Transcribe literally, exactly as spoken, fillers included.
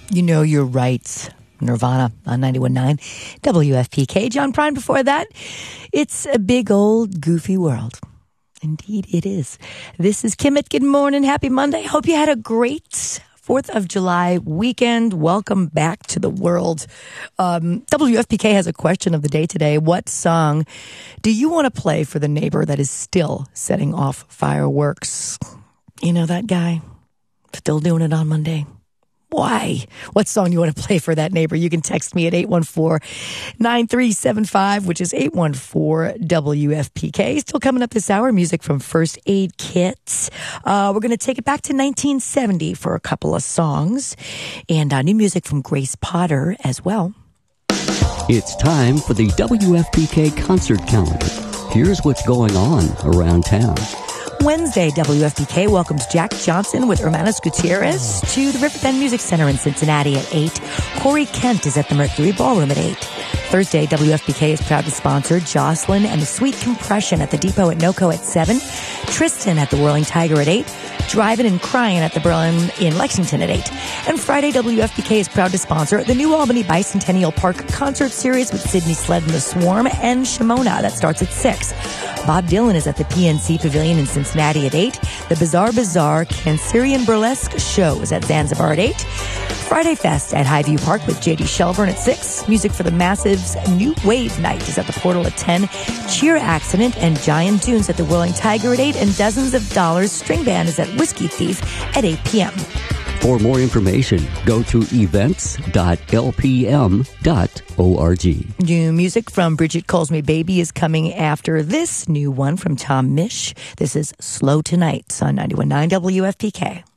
You Know Your Rights. Nirvana on ninety-one point nine W F P K. John Prine before that. It's a big old goofy world. Indeed it is. This is Kimmit. Good morning. Happy Monday. Hope you had a great fourth of July weekend. Welcome back to the world. Um, W F P K has a question of the day today. What song do you want to play for the neighbor that is still setting off fireworks? You know that guy? Still doing it on Monday. Why? What song do you want to play for that neighbor? You can text me at eight one four, nine three seven five, which is eight one four W F P K. Still coming up this hour, music from First Aid Kit. Uh, we're going to take it back to nineteen seventy for a couple of songs. And uh, new music from Grace Potter as well. It's time for the W F P K concert calendar. Here's what's going on around town. Wednesday, W F P K welcomes Jack Johnson with Hermanos Gutierrez to the Riverbend Music Center in Cincinnati at eight. Corey Kent is at the Mercury Ballroom at eight. Thursday, W F P K is proud to sponsor Jocelyn and the Sweet Compression at the Depot at NoCo at seven. Tristan at the Whirling Tiger at eight. Driving and Crying at the Berlin in Lexington at eight. And Friday, W F P K is proud to sponsor the New Albany Bicentennial Park Concert Series with Sydney Sled and the Swarm and Shimona. That starts at six. Bob Dylan is at the P N C Pavilion in Cincinnati at eight. The Bizarre Bizarre Cancerian Burlesque Show is at Zanzibar at eight. Friday Fest at Highview Park with J D Shelburne at six. Music for the Massives New Wave Night is at the Portal at ten. Cheer Accident and Giant Dunes at the Whirling Tiger at eight. And Dozens of Dollars String Band is at Whiskey Thief at eight p.m. For more information, go to events dot l p m dot org. New music from Bridget Calls Me Baby is coming after this new one from Tom Misch. This is Slow Tonight on ninety-one point nine W F P K.